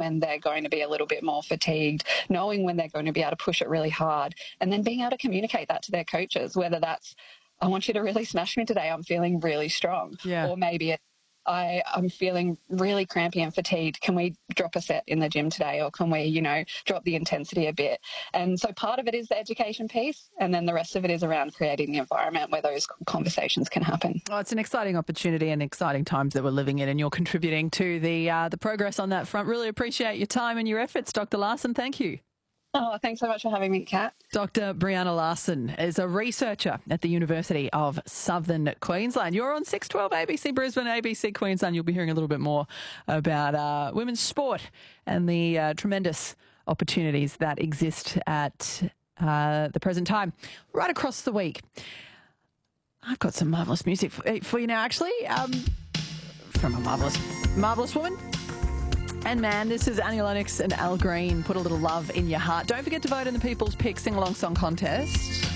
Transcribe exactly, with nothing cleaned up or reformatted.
when they're going to be a little bit more fatigued, knowing when they're going to be able to push it really hard, and then being able to communicate that to their coaches, whether that's, I want you to really smash me today, I'm feeling really strong. Yeah. Or maybe it's, I, I'm feeling really crampy and fatigued. Can we drop a set in the gym today, or can we, you know, drop the intensity a bit? And so part of it is the education piece, and then the rest of it is around creating the environment where those conversations can happen. Well, it's an exciting opportunity and exciting times that we're living in, and you're contributing to the uh, the progress on that front. Really appreciate your time and your efforts, Doctor Larson. Thank you. Oh, thanks so much for having me, Kat. Doctor Brianna Larson is a researcher at the University of Southern Queensland. You're on six twelve A B C Brisbane, A B C Queensland. You'll be hearing a little bit more about uh, women's sport and the uh, tremendous opportunities that exist at uh, the present time. Right across the week, I've got some marvellous music for, for you now, actually, um, from a marvellous, marvellous woman. And man, this is Annie Lennox and Al Green. Put a little love in your heart. Don't forget to vote in the People's Pick Sing Along Song Contest.